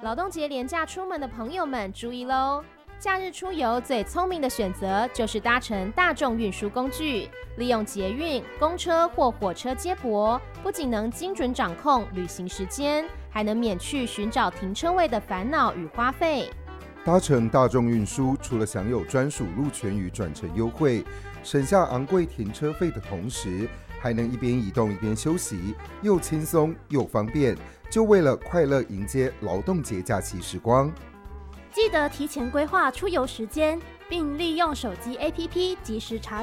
劳动节连假出门的朋友们注意喽！假日出游最聪明的选择就是搭乘大众运输工具，利用捷运、公车或火车接驳，不仅能精准掌控旅行时间，还能免去寻找停车位的烦恼与花费。 搭乘大众运输，除了享有专属路权与转乘优惠，省下昂贵停车费的同时，还能一边移动一边休息，又轻松又方便，就为了快乐迎接劳动节假期时光。 记得提前规划出游时间，并利用手机 APP 及时查